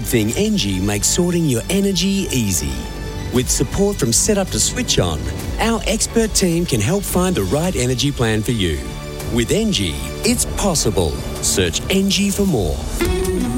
thing Engie makes sorting your energy easy. With support from Setup to Switch On, our expert team can help find the right energy plan for you. With Engie, it's possible. Search Engie for more.